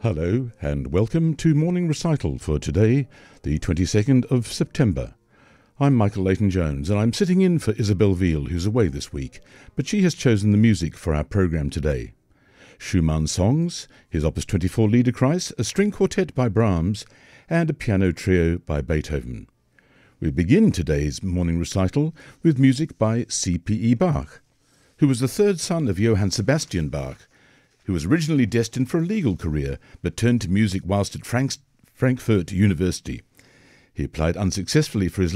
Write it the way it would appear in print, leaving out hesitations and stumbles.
Hello and welcome to Morning Recital for today, the 22nd of September. I'm Michael Leighton-Jones and I'm sitting in for Isabel Veal, who's away this week, but she has chosen the music for our programme today. Schumann songs, his Opus 24 Liederkreis, a string quartet by Brahms, and a piano trio by Beethoven. We begin today's Morning Recital with music by C.P.E. Bach, who was the third son of Johann Sebastian Bach, who was originally destined for a legal career but turned to music whilst at Frankfurt University. He applied unsuccessfully for his